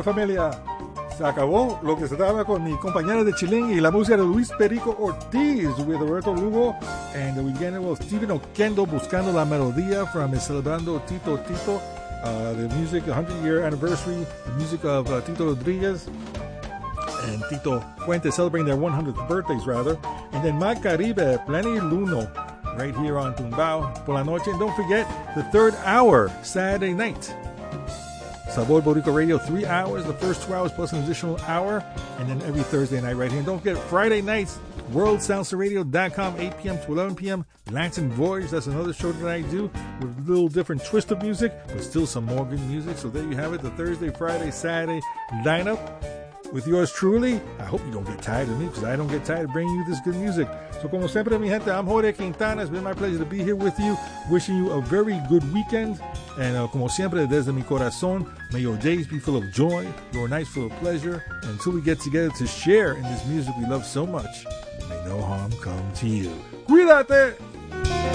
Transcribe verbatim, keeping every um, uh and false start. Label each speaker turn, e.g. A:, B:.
A: Bueno, familia, se acabó lo que se daba con mi compañera de Chilengue y la música de Luis Perico Ortiz with Roberto Lugo, and we began with Stephen Oquendo buscando la melodía from Celebrando Tito Tito, uh, the music one hundred year anniversary, the music of uh, Tito Rodriguez and Tito Puente celebrating their one hundredth birthdays rather, and then Mar Caribe, Pleni Luno, right here on Tumbao por la noche. And don't forget the third hour Saturday night, Sabor Boricua Radio, three hours, the first two hours plus an additional hour, and then every Thursday night right here. And don't forget Friday nights, world salsa radio dot com, eight p.m. to eleven p.m. Latin Voyage, that's another show that I do with a little different twist of music, but still some more good music. So there you have it, the Thursday, Friday, Saturday lineup with yours truly. I hope you don't get tired of me, because I don't get tired of bringing you this good music. So como siempre, mi gente, I'm Jorge Quintana. It's been my pleasure to be here with you, wishing you a very good weekend. And uh, como siempre, desde mi corazón, may your days be full of joy, your nights full of pleasure. And until we get together to share in this music we love so much, may no harm come to you. Cuídate!